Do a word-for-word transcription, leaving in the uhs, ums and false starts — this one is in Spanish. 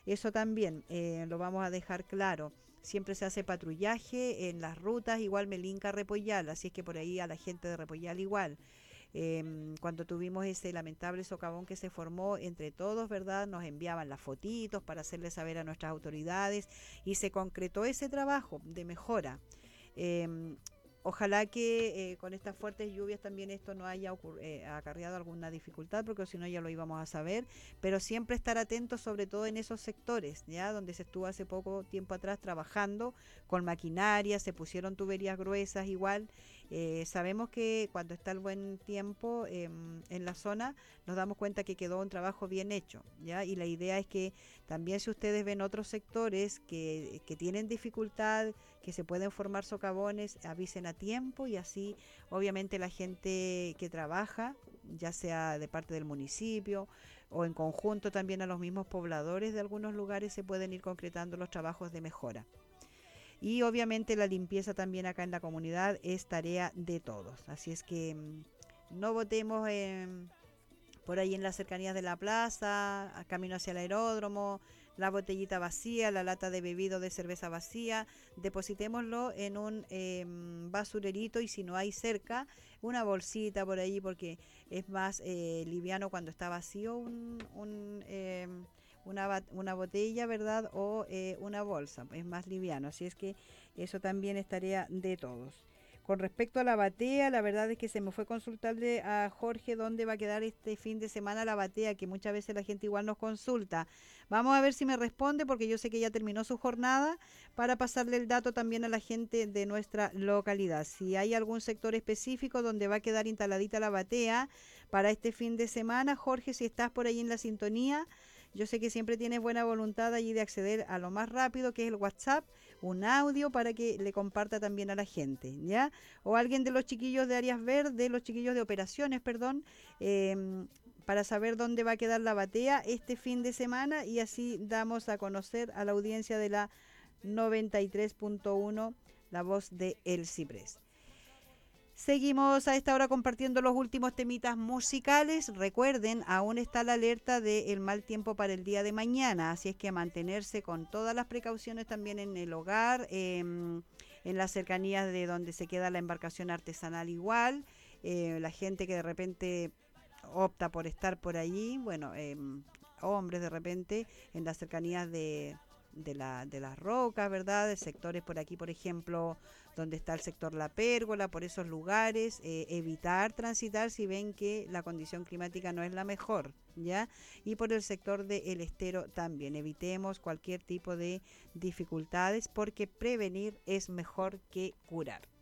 Eso también eh, lo vamos a dejar claro. Siempre se hace patrullaje en las rutas, igual Melinca Repollal, así es que por ahí a la gente de Repollal igual. Eh, cuando tuvimos ese lamentable socavón que se formó entre todos, ¿verdad? Nos enviaban las fotitos para hacerle saber a nuestras autoridades y se concretó ese trabajo de mejora. Eh, Ojalá que eh, con estas fuertes lluvias también esto no haya ocurri- eh, acarreado alguna dificultad, porque si no ya lo íbamos a saber, pero siempre estar atentos sobre todo en esos sectores, ya donde se estuvo hace poco tiempo atrás trabajando con maquinaria, se pusieron tuberías gruesas igual. Eh, sabemos que cuando está el buen tiempo eh, en la zona nos damos cuenta que quedó un trabajo bien hecho, ya, y la idea es que también si ustedes ven otros sectores que, que tienen dificultad, que se pueden formar socavones, avisen a tiempo y así obviamente la gente que trabaja, ya sea de parte del municipio o en conjunto también a los mismos pobladores de algunos lugares, se pueden ir concretando los trabajos de mejora. Y obviamente la limpieza también acá en la comunidad es tarea de todos. Así es que mm, no votemos en por ahí en las cercanías de la plaza, a camino hacia el aeródromo, la botellita vacía, la lata de bebido de cerveza vacía, depositémoslo en un eh, basurerito y si no hay cerca, una bolsita por ahí porque es más eh, liviano cuando está vacío un, un eh, una, una botella, ¿verdad? O eh, una bolsa, es más liviano, así es que eso también es tarea de todos. Con respecto a la batea, la verdad es que se me fue consultarle a Jorge dónde va a quedar este fin de semana la batea, que muchas veces la gente igual nos consulta. Vamos a ver si me responde, porque yo sé que ya terminó su jornada, para pasarle el dato también a la gente de nuestra localidad. Si hay algún sector específico donde va a quedar instaladita la batea para este fin de semana, Jorge, si estás por ahí en la sintonía, yo sé que siempre tienes buena voluntad allí de acceder a lo más rápido, que es el WhatsApp, un audio para que le comparta también a la gente, ¿ya? O alguien de los chiquillos de áreas verdes, de los chiquillos de operaciones, perdón, eh, para saber dónde va a quedar la batea este fin de semana y así damos a conocer a la audiencia de la noventa y tres punto uno, la voz de El Ciprés. Seguimos a esta hora compartiendo los últimos temitas musicales. Recuerden, aún está la alerta del mal tiempo para el día de mañana, así es que a mantenerse con todas las precauciones también en el hogar, eh, en las cercanías de donde se queda la embarcación artesanal igual, eh, la gente que de repente opta por estar por allí, bueno, eh, hombres de repente en las cercanías de, de, la, de las rocas, ¿verdad? De sectores por aquí, por ejemplo, donde está el sector La Pérgola, por esos lugares, eh, evitar transitar si ven que la condición climática no es la mejor, ¿ya? Y por el sector del estero también, evitemos cualquier tipo de dificultades porque prevenir es mejor que curar.